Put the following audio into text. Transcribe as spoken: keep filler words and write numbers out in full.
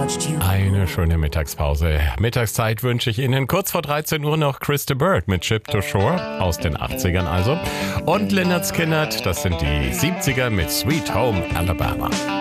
Eine schöne Mittagspause. Mittagszeit wünsche ich Ihnen. Kurz vor dreizehn Uhr noch Chris de Burgh mit Ship to Shore aus den achtzigern also. Und Lynyrd Skynyrd, das sind die siebziger mit Sweet Home Alabama.